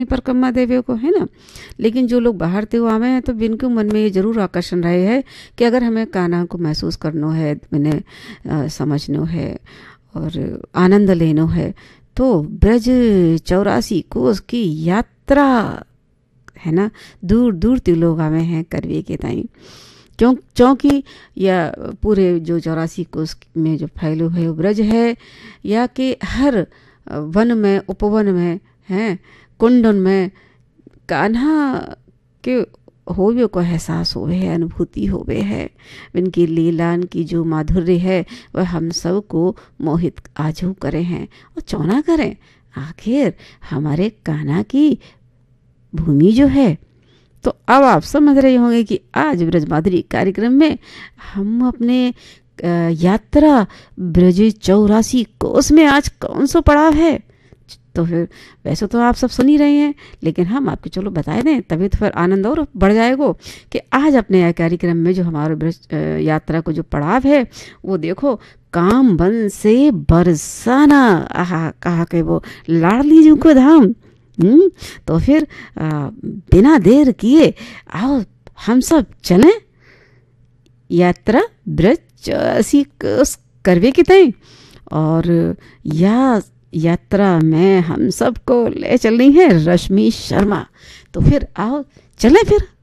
परिक्रमा देवे को, है ना। लेकिन जो लोग बाहर थे वो आवे हैं, तो इनके मन में ये जरूर आकर्षण रहे है कि अगर हमें कान्हा को महसूस करना है, मैंने समझना है और आनंद लेना है, तो ब्रज 84 कोस की यात्रा, है ना, दूर दूर ते लोग आवे हैं करवे के ताई। क्योंकि या पूरे जो 84 कोस में जो फैलो है वो ब्रज है, या कि हर वन में, उपवन में, हैं, कुंडन में कान्हा के होवे को एहसास होवे है, अनुभूति होवे है। इनकी लीला, इनकी जो माधुर्य है वह हम सब को मोहित आजू करे हैं और चौना करें। आखिर हमारे कान्हा की भूमि जो है, तो अब आप समझ रहे होंगे कि आज ब्रजमाधुरी कार्यक्रम में हम अपने यात्रा ब्रज 84 कोस में आज कौन सा पड़ाव है। तो फिर वैसे तो आप सब सुन ही रहे हैं, लेकिन हम आपको चलो बताए दें, तभी तो फिर आनंद और बढ़ जाएगा कि आज अपने कार्यक्रम में जो हमारे ब्रज यात्रा को जो पड़ाव है वो देखो, काम बन से बरसाना। आहा, कहा के वो लाडली जी को धाम। तो फिर बिना देर किए आओ हम सब चलें यात्रा ब्रज 84 कोस करवे की तय। और यात्रा में हम सबको ले चलनी है रश्मि शर्मा। तो फिर आओ चलें फिर।